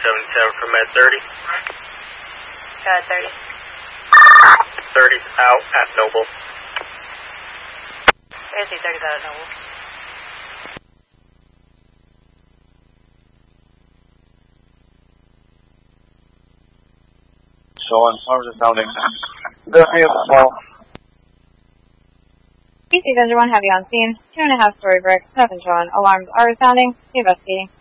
77 from Med 30. Got 30. 30's out at Noble. ASC 30's out at Noble. Showing, arms are sounding. Definitely a small. PC Avenger 1 Heavy on scene. 2.5 story brick. Nothing showing. Alarms are sounding. Investigating.